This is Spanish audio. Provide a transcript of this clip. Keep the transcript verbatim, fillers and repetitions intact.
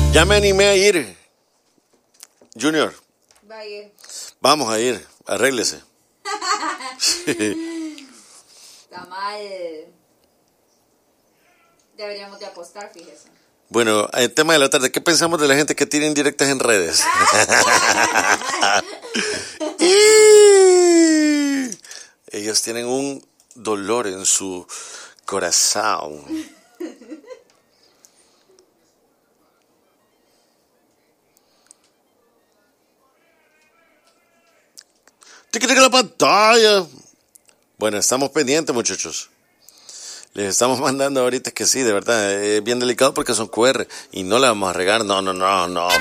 Ya me animé a ir. Junior. Va a ir. Vamos a ir. Arréglese. Está mal. Deberíamos de apostar, fíjese. Bueno, el tema de la tarde. ¿Qué pensamos de la gente que tiene indirectas en redes? Y ellos tienen un dolor en su corazón. Te quita la pantalla. Bueno, estamos pendientes, muchachos. Les estamos mandando ahorita que sí, de verdad, es bien delicado porque son Q R y no la vamos a regar. No, no, no, no.